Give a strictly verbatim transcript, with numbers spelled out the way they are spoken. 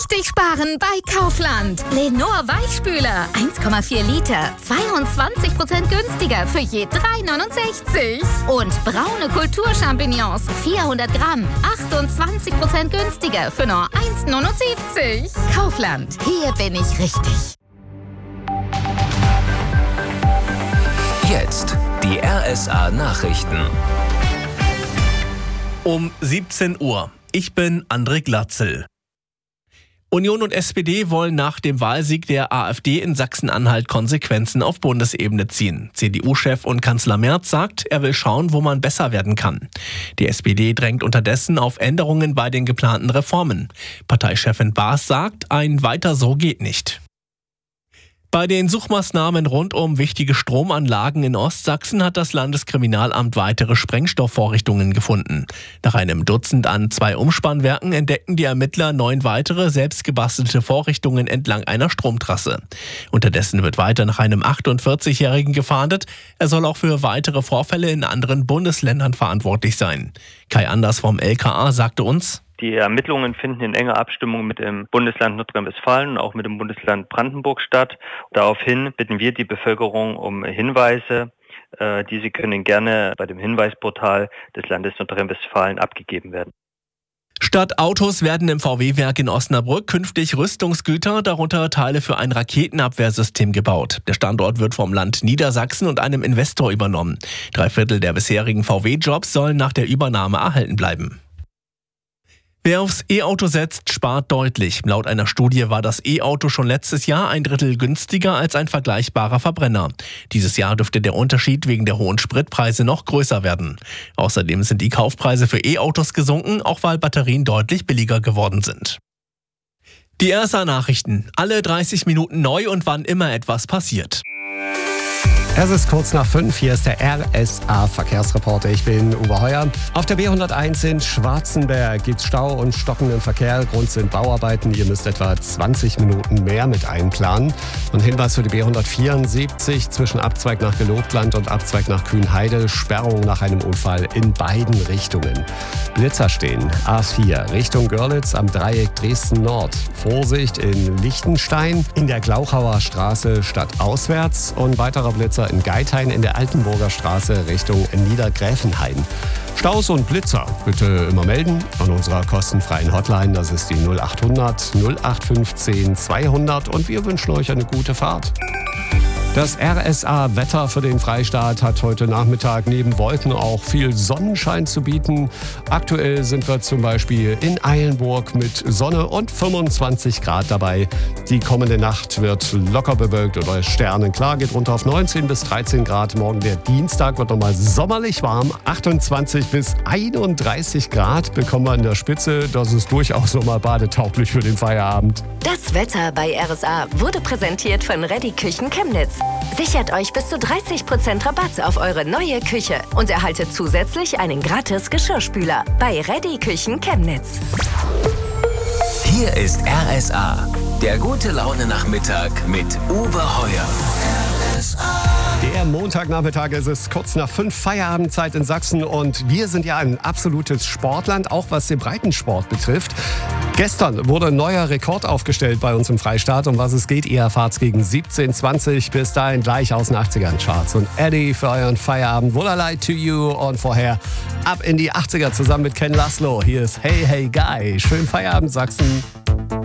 Richtig sparen bei Kaufland. Lenor Weichspüler, eins Komma vier Liter, zweiundzwanzig Prozent günstiger für je drei neunundsechzig. Und braune Kulturchampignons, vierhundert Gramm, achtundzwanzig Prozent günstiger für nur eins neunundsiebzig. Kaufland, hier bin ich richtig. Jetzt die R S A-Nachrichten. Um siebzehn Uhr. Ich bin André Glatzel. Union und S P D wollen nach dem Wahlsieg der AfD in Sachsen-Anhalt Konsequenzen auf Bundesebene ziehen. C D U-Chef und Kanzler Merz sagt, er will schauen, wo man besser werden kann. Die S P D drängt unterdessen auf Änderungen bei den geplanten Reformen. Parteichefin Baas sagt, ein Weiter so geht nicht. Bei den Suchmaßnahmen rund um wichtige Stromanlagen in Ostsachsen hat das Landeskriminalamt weitere Sprengstoffvorrichtungen gefunden. Nach einem Dutzend an zwei Umspannwerken entdeckten die Ermittler neun weitere selbstgebastelte Vorrichtungen entlang einer Stromtrasse. Unterdessen wird weiter nach einem achtundvierzigjährigen gefahndet. Er soll auch für weitere Vorfälle in anderen Bundesländern verantwortlich sein. Kai Anders vom L K A sagte uns: Die Ermittlungen finden in enger Abstimmung mit dem Bundesland Nordrhein-Westfalen und auch mit dem Bundesland Brandenburg statt. Daraufhin bitten wir die Bevölkerung um Hinweise. Äh, diese können gerne bei dem Hinweisportal des Landes Nordrhein-Westfalen abgegeben werden. Statt Autos werden im V W-Werk in Osnabrück künftig Rüstungsgüter, darunter Teile für ein Raketenabwehrsystem gebaut. Der Standort wird vom Land Niedersachsen und einem Investor übernommen. Drei Viertel der bisherigen V W-Jobs sollen nach der Übernahme erhalten bleiben. Wer aufs E-Auto setzt, spart deutlich. Laut einer Studie war das E-Auto schon letztes Jahr ein Drittel günstiger als ein vergleichbarer Verbrenner. Dieses Jahr dürfte der Unterschied wegen der hohen Spritpreise noch größer werden. Außerdem sind die Kaufpreise für E-Autos gesunken, auch weil Batterien deutlich billiger geworden sind. Die R S A-Nachrichten. Alle dreißig Minuten neu und wann immer etwas passiert. Es ist kurz nach fünf, hier ist der R S A-Verkehrsreporter. Ich bin Uwe Heuer. Auf der B hunderteins in Schwarzenberg gibt es Stau und stockenden Verkehr. Grund sind Bauarbeiten. Ihr müsst etwa zwanzig Minuten mehr mit einplanen. Und Hinweis für die B hundertvierundsiebzig zwischen Abzweig nach Gelobtland und Abzweig nach Kühnheide. Sperrung nach einem Unfall in beiden Richtungen. Blitzer stehen. A vier Richtung Görlitz am Dreieck Dresden Nord. Vorsicht in Lichtenstein, in der Glauchauer Straße stadtauswärts und weiterer Blitzer in Geithain in der Altenburger Straße Richtung Niedergräfenhain. Staus und Blitzer bitte immer melden an unserer kostenfreien Hotline. Das ist die null achthundert null acht fünfzehn zweihundert und wir wünschen euch eine gute Fahrt. Das R S A-Wetter für den Freistaat hat heute Nachmittag neben Wolken auch viel Sonnenschein zu bieten. Aktuell sind wir zum Beispiel in Eilenburg mit Sonne und fünfundzwanzig Grad dabei. Die kommende Nacht wird locker bewölkt oder sternenklar, geht runter auf neunzehn bis dreizehn Grad. Morgen der Dienstag wird nochmal sommerlich warm, achtundzwanzig bis einunddreißig Grad bekommen wir in der Spitze. Das ist durchaus nochmal badetauglich für den Feierabend. Das Wetter bei R S A wurde präsentiert von Reddy Küchen Chemnitz. Sichert euch bis zu dreißig Prozent Rabatt auf eure neue Küche und erhaltet zusätzlich einen gratis Geschirrspüler bei Reddy Küchen Chemnitz. Hier ist R S A, der gute Laune-Nachmittag mit Uwe Heuer. R S A. Der Montagnachmittag, es ist kurz nach fünf, Feierabendzeit in Sachsen und wir sind ja ein absolutes Sportland, auch was den Breitensport betrifft. Gestern wurde ein neuer Rekord aufgestellt bei uns im Freistaat. Um was es geht, ihr erfahrt's gegen siebzehn Uhr zwanzig. Bis dahin gleich aus den achtzigern Charts. Und Eddie für euren Feierabend. Would I Lie to You? Und vorher ab in die achtziger zusammen mit Ken Laszlo. Hier ist Hey Hey Guy. Schönen Feierabend, Sachsen.